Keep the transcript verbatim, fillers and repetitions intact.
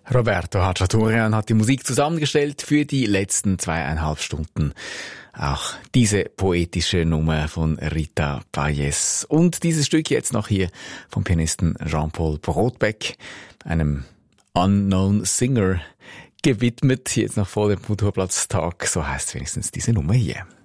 Roberto Hachaturian hat die Musik zusammengestellt für die letzten zweieinhalb Stunden. Auch diese poetische Nummer von Rita Payés. Und dieses Stück jetzt noch hier vom Pianisten Jean-Paul Brodbeck, einem Unknown Singer, gewidmet. Jetzt noch vor dem Kulturplatztag. So heißt wenigstens diese Nummer hier.